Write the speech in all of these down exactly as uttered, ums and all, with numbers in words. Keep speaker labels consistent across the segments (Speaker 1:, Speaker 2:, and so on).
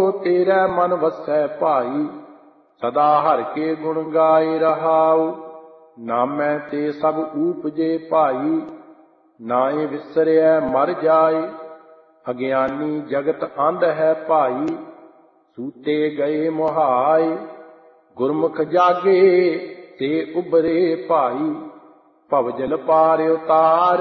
Speaker 1: तेरै मन वसै भाई। सदा हर के गुण गाए रहाऊ। नामै ते सब ऊपजे भाई। नाए विसरिया मर जाए। अज्ञानी जगत अंध है भाई। सूते गए मोहाए। गुरमुख जागे ते उबरे भाई। भवजल पार उतार।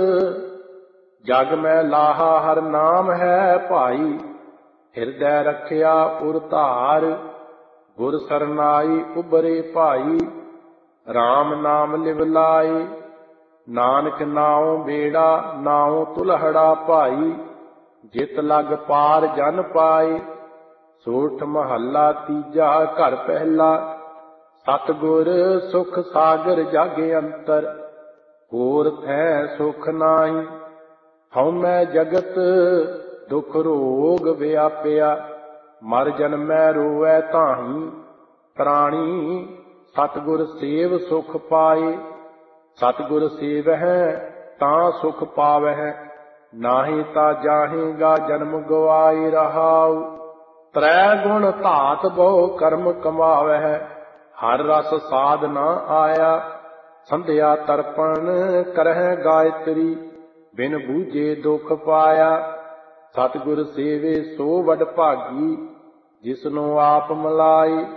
Speaker 1: जग में लाहा हर नाम है भाई। हिरदै रखिया उर धार। गुर सरनाई उबरे भाई। राम नाम लिव लाए। नानक नाਉ बेड़ा नाਉ तुलहड़ा भाई। जित लग पार जन पाए। सोठ महला तीजा घर पहला। सतगुर सुख सागर जागे अंतर। होर थै सुख नाई। हउमै जगत दुख रोग व्यापिया। मर जन्मै रोवै ताहीं। प्राणी सतगुर सेव सुख पाए। सतगुर सेवਹਿ ਤਾਂ सुख पावਹਿ। ਨਾਹੀਂ ਤਾਂ ਜਾਹੇਗਾ ਜਨਮ ਗਵਾਏ ਰਹਾਉ। ਤ੍ਰੈ ਗੁਣ ਧਾਤ ਬਹੁ ਕਰਮ ਕਮਾਵਹਿ। ਹਰ ਰਸ ਸਾਧ ਨਾ ਆਇਆ। ਸੰਧਿਆ ਤਰਪਣ ਕਰਹਿ ਗਾਇਤਰੀ। ਬਿਨ ਬੂਝੇ ਦੁਖ ਪਾਇਆ। ਸਤਿਗੁਰ ਸੇਵੇ ਸੋ ਵਡ ਭਾਗੀ। ਜਿਸਨੂੰ ਆਪ ਮਿਲਾਏ।